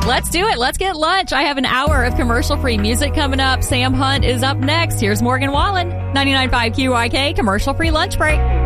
Let's do it. Let's get lunch. I have an hour of commercial-free music coming up. Sam Hunt is up next. Here's Morgan Wallen, 99.5 QYK, commercial-free lunch break.